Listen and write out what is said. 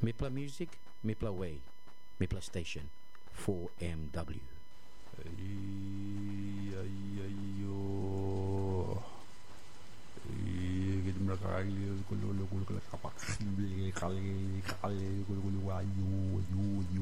Mipla Music, Mipla Way, Mipla Station, 4MW. Ay, ay, ay, yo. Ay, kita kali,